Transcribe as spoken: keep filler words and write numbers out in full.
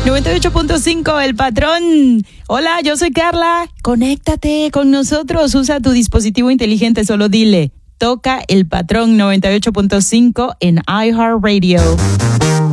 noventa y ocho punto cinco, El Patrón. Hola, yo soy Carla. Conéctate con nosotros. Usa tu dispositivo inteligente. Solo dile, toca El Patrón noventa y ocho punto cinco en iHeartRadio.